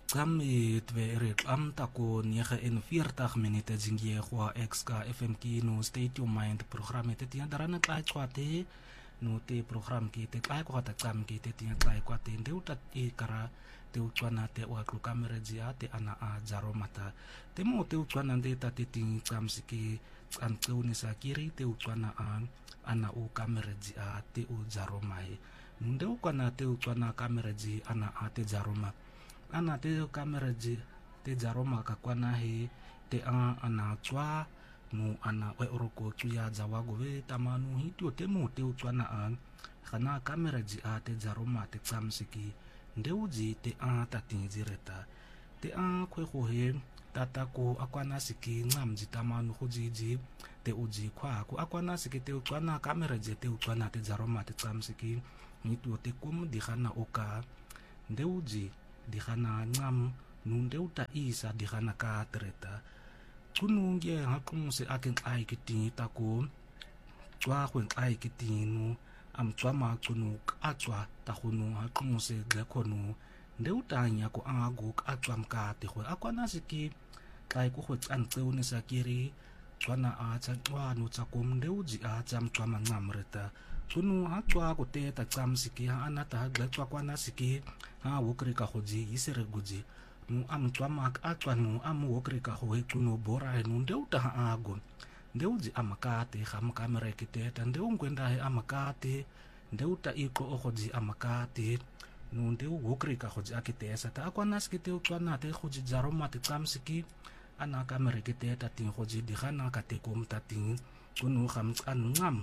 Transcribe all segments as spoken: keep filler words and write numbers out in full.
Qam e tve re qam tako nege en veertig minute zingie kwa X K F M ki no State Your Mind program te tia darana klai kwate no te program ki te klai kwa ta qam ki te tia klai kwate nde utat e kara te utwana te wa klu kamera jia te ana a jaro mata te mo te utwana nde ta te ting qam siki an tuni sa kiri te utwana an ana u kamera jia te u jaro mai nde ukwana te utwana kamera ji ana a te jaro ma ana te kamera ji te jaroma ka kwana he te a ana tswa no ana we oroko tsuya jawago we tamanu hitio te mo te utswana an kana kamera ji a te jaroma te tsamsiki ndeuji te a tatinji reta te a kwe ko he tata ko akwana siki ngam ji tamanu hujiji te uji kwa ko akwana siki te utswana kamera ji te utswana te jaroma te tsamsiki hitio te kum di khana oka ndeuji di khana ngam nunde uta isa di khana ka treta kununge hakung se aken ai kiti tako twa khwen ai kiti nu am twa ma kunu atwa ta khunu hakung se gakonu nde utanya ko angago atwa mka te khwe akwana siki kai ko khwet an tseune sakiri twana a tsa twa nu tsa kom nde uji a tsam twa mangam reta kunu hatwa ko te ta tsam siki ha anata glatwa kwana siki ha wokri ka khoji isere guji nu am twa mak atwa nu am wokri ka khoe kunu bora he nu ndeuta ha agon ndeuji amakate kham kamera kite ta ndeu ngwenda he amakate ndeuta iko okhoji amakate nu ndeu wokri ka khoji akite sa ta kwana skite utwana te khoji jaroma te tsam siki ana kamera kite ta tin khoji di khana ka te kom ta tin kunu kham an ngam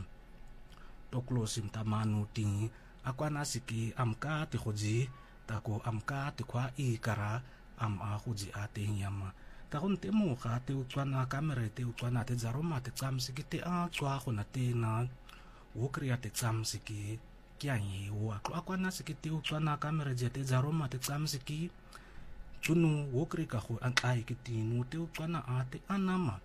toklosim tamanu ting akwana siki amka te khoji tako amka te kwa i kara am a khoji ate nyama ta kon te mo kha te utwana kamera te utwana te jaroma te tsam siki te a tswa khona te na wokria te tsam siki kyanyi wa akwana siki te utwana kamera je te jaroma te tsam siki tunu wokri ka kho an ai kitinu te utwana ate anama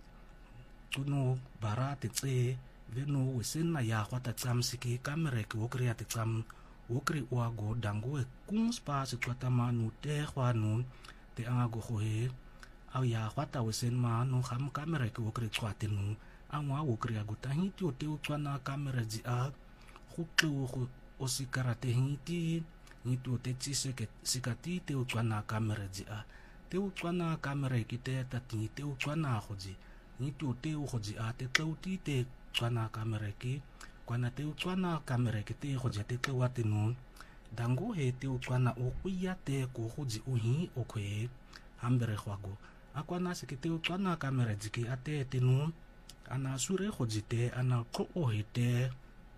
tunu bara te tse veno wesen na ya kwata tsam siki kamera ki wokri ate tsam wokri wago dango e kung spa se kwata manu te khwanu te angago khohe au ya kwata wesen ma no kham kamera ki wokri kwate nu anwa wokri ago tahi ti o te utwana kamera ji a khuklu khu osikara te hiti ni tu te tsise ke sikati te utwana kamera ji a te utwana kamera ki te tati te utwana khoji ni tu te khoji a te tauti te tswana kamera ki kwana te tswana kamera ki te khoje te te wate nun dango he te tswana o kuya te ko khoji uhi o kwe hambere khwago akwana se ki te tswana kamera jiki ate te nun ana sure khoji te ana ko o he te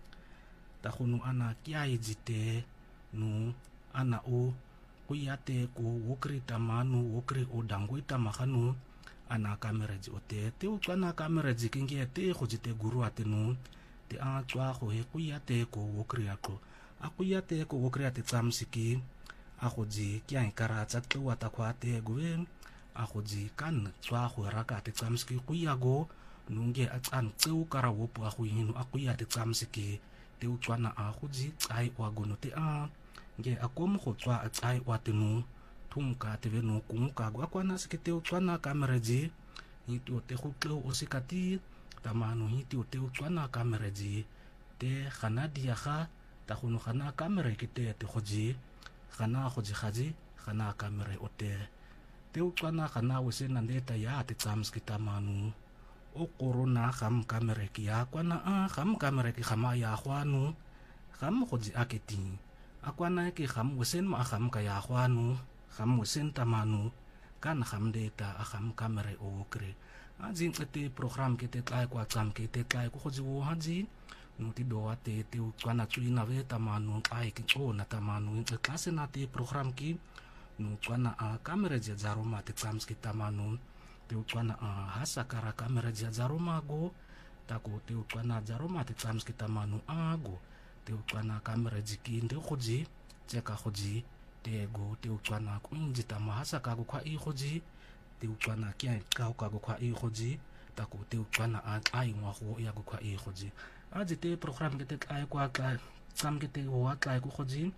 ta khunu ana kya jite nu ana o kuya te ko wokri tamanu wokri o dango tamakanu ana kamera ji ote te utwana kamera ji kinge te khoji te guru ate nu te a tswa kho he kuya te ko wokri ako akuya te ko wokri ate tsam siki a khoji kya ikara tsa twa ta khwa te gwen a khoji kan tswa kho raka te tsam siki kuya go nunge a tsan tseu kara wopu a khu hinu akuya te tsam siki te utwana a khoji ai wa gono te a nge akom kho tswa a ai wa te nu tumka te venu kumuka gwa kwana sikite utwana kamera ji ni tu te khuklo osikati tamanu hiti o te utwana kamera ji te khana dia kha ta khunu khana kamera kite te khoji khana khoji khaji khana kamera ote te utwana khana wese nande ta ya te tsams kita manu o corona kham kamera ki ya kwana a kham kamera ki khama ya khwanu kham khoji aketi akwana ki kham wesen ma kham ka ya khwanu kham wesen tamanu kan kham data a kham kamera o kre ajin te program ke te tlai kwa tsam ke te tlai ko khoji wo haji no ti do ate te kwana tsui na ve tamanu ai ki cho na tamanu in klase na te program ki no kwana a kamera je jaroma te tsam ki tamanu te kwana a hasa kara kamera je jaroma go tako te kwana jaroma te tsam ki tamanu ago te kwana kamera jiki nde khoji cheka khoji te go te utwana kuinji tamahasa ka go kwa i khoji te utwana kya ka ka go kwa i khoji ta ko te utwana a ai ngwa go ya go kwa i khoji a je te program ke te ai kwa ka sam ke te wa ka go khoji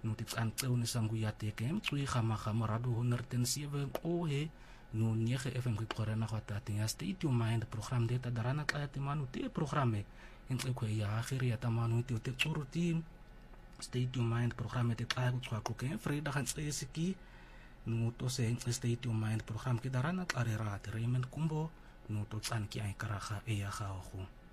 no te tsan tseu ne sangu ya te kem tsui khama khama rado honderd zeven o he no negen F M kikorena khata tinga State Your Mind program de ta darana ka te manu te programe en tse ko ya khiri ya tamanu te te tsuru team State Your Mind program te ka ku ko ke freda kan tse siki no to se State Your Mind program ki darana ka re ra te remen kumbo no to tsan ki ai karaga e ya ga go